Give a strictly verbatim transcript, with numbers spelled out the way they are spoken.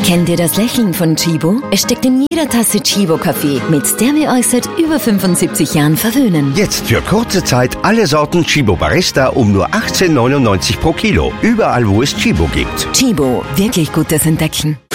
Kennt ihr das Lächeln von Chibo? Es steckt in jeder Tasse Chibo-Kaffee, mit der wir euch seit über fünfundsiebzig Jahren verwöhnen. Jetzt für kurze Zeit alle Sorten Chibo Barista um nur achtzehn neunundneunzig pro Kilo. Überall, wo es Chibo gibt. Chibo, wirklich gutes Entdecken.